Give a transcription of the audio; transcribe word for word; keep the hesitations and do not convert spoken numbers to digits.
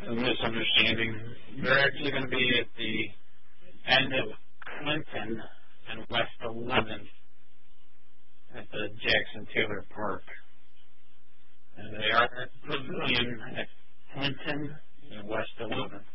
a misunderstanding. They're actually going to be at the end of Clinton and West eleventh at the Jackson Taylor Park. And they are at the Pavilion at Clinton and West eleventh.